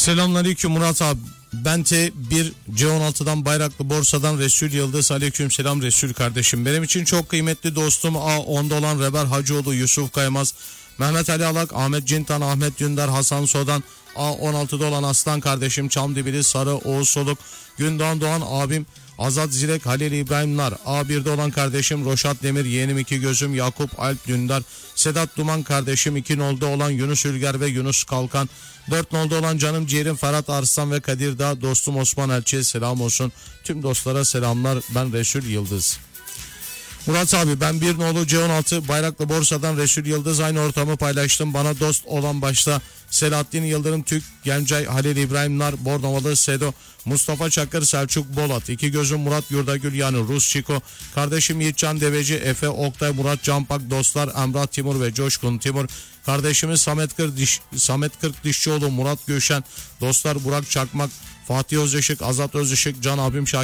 Selamünaleyküm Murat abi. Ben T1 C16'dan Bayraklı Borsa'dan Resul Yıldız. Aleyküm selam Resul kardeşim. Benim için çok kıymetli dostum A10'da olan Reber Hacıoğlu, Yusuf Kaymaz, Mehmet Ali Alak, Ahmet Cintan, Ahmet Dündar, Hasan Sodan, A16'da olan Aslan kardeşim Çamdibili, Sarı, Oğuz Soluk, Gündoğan Doğan abim, Azat Zirek, Halil İbrahimler, A1'de olan kardeşim Roşat Demir, yeğenim iki gözüm Yakup Alp Dündar, Sedat Duman kardeşim, 2 nolda olan Yunus Ülger ve Yunus Kalkan, 4 nolda olan canım ciğerim Ferhat Arslan ve Kadir Dağ, dostum Osman Elçi'ye selam olsun. Tüm dostlara selamlar, ben Resul Yıldız. Murat abi, ben bir nolu C16 Bayraklı Borsa'dan Resul Yıldız, aynı ortamı paylaştım. Bana dost olan başta Selahattin Yıldırım, Türk Gencay, Halil İbrahimler, Bornovalı Sedo, Mustafa Çakır, Selçuk Bolat, iki gözüm Murat Yurdagül yani Rus Çiko, kardeşim Yiğitcan Deveci, Efe Oktay, Murat Canpak, dostlar Emrah Timur ve Coşkun Timur, kardeşimiz Samet Kırk Dişçioğlu, Murat Gülşen, dostlar Burak Çakmak, Fatih Özışık, Azat Özışık, Can abim Şakir